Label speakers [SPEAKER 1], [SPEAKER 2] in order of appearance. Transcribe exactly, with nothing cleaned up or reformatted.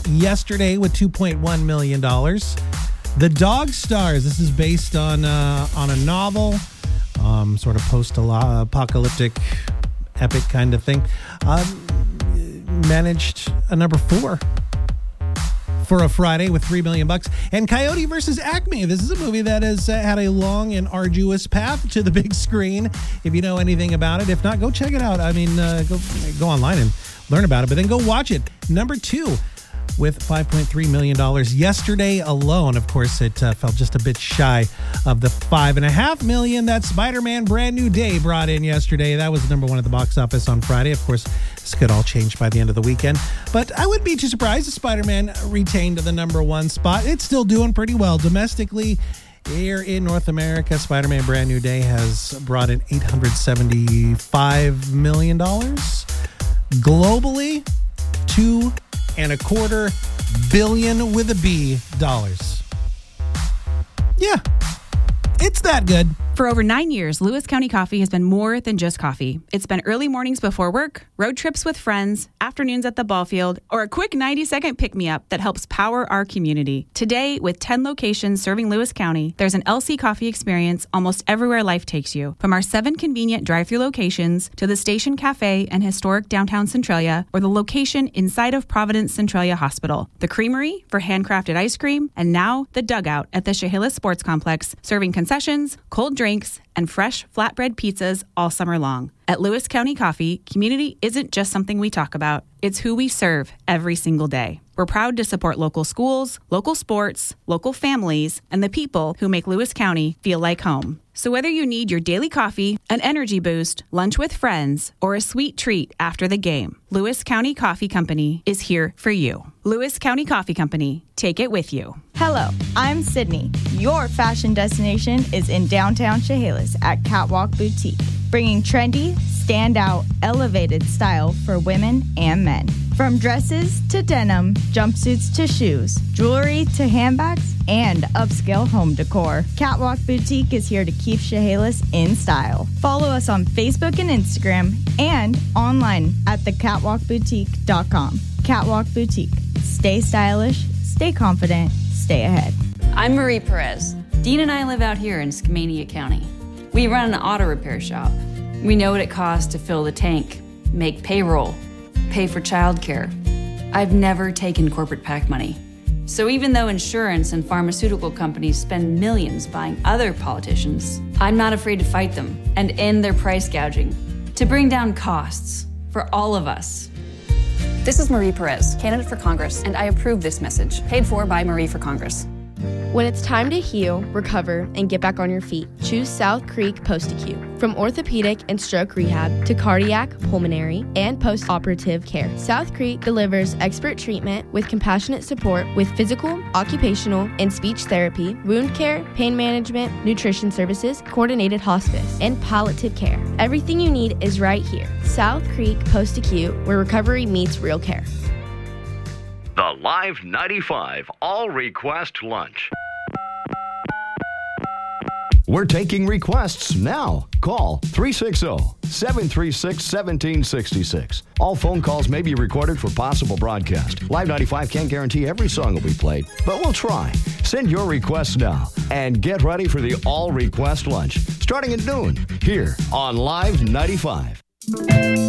[SPEAKER 1] yesterday with two point one million dollars. The Dog Stars. This is based on uh, on a novel, um, sort of post-apocalyptic, epic kind of thing. Um, managed a number four for a Friday with three million bucks. And Coyote versus Acme. This is a movie that has uh, had a long and arduous path to the big screen. If you know anything about it, if not, go check it out. I mean, uh, go go online and learn about it, but then go watch it. Number two with five point three million dollars yesterday alone. Of course, it uh, fell just a bit shy of the five point five million dollars that Spider-Man Brand New Day brought in yesterday. That was number one at the box office on Friday. Of course, this could all change by the end of the weekend, but I wouldn't be too surprised if Spider-Man retained the number one spot. It's still doing pretty well domestically. Here in North America, Spider-Man Brand New Day has brought in eight hundred seventy-five million dollars. Globally, two and a quarter billion with a B dollars. Yeah, it's that good.
[SPEAKER 2] For over nine years, Lewis County Coffee has been more than just coffee. It's been early mornings before work, road trips with friends, afternoons at the ball field, or a quick ninety-second pick-me-up that helps power our community. Today, with ten locations serving Lewis County, there's an L C Coffee experience almost everywhere life takes you. From our seven convenient drive-thru locations to the Station Cafe and historic downtown Centralia, or the location inside of Providence Centralia Hospital, the Creamery for handcrafted ice cream, and now the Dugout at the Chehalis Sports Complex, serving concessions, cold drinks, and fresh flatbread pizzas all summer long. At Lewis County Coffee, community isn't just something we talk about. It's who we serve every single day. We're proud to support local schools, local sports, local families, and the people who make Lewis County feel like home. So whether you need your daily coffee, an energy boost, lunch with friends, or a sweet treat after the game, Lewis County Coffee Company is here for you. Lewis County Coffee Company. Take it with you.
[SPEAKER 3] Hello, I'm Sydney. Your fashion destination is in downtown Chehalis at Catwalk Boutique, bringing trendy, standout, elevated style for women and men. From dresses to denim, jumpsuits to shoes, jewelry to handbags, and upscale home decor, Catwalk Boutique is here to keep Chehalis in style. Follow us on Facebook and Instagram and online at the catwalk boutique dot com. Catwalk Boutique. Stay stylish, stay confident, stay ahead.
[SPEAKER 4] I'm Marie Perez. Dean and I live out here in Skamania County. We run an auto repair shop. We know what it costs to fill the tank, make payroll, pay for childcare. I've never taken corporate PAC money. So even though insurance and pharmaceutical companies spend millions buying other politicians, I'm not afraid to fight them and end their price gouging to bring down costs for all of us.
[SPEAKER 5] This is Marie Perez, candidate for Congress, and I approve this message, paid for by Marie for Congress.
[SPEAKER 6] When it's time to heal, recover, and get back on your feet, choose South Creek Post-Acute. From orthopedic and stroke rehab to cardiac, pulmonary, and post-operative care, South Creek delivers expert treatment with compassionate support with physical, occupational, and speech therapy, wound care, pain management, nutrition services, coordinated hospice, and palliative care. Everything you need is right here. South Creek Post-Acute, where recovery meets real care.
[SPEAKER 7] The Live ninety-five All Request Lunch. We're taking requests now. Call three six zero, seven three six, one seven six six. All phone calls may be recorded for possible broadcast. Live ninety-five can't guarantee every song will be played, but we'll try. Send your requests now and get ready for the All Request Lunch starting at noon here on Live ninety-five.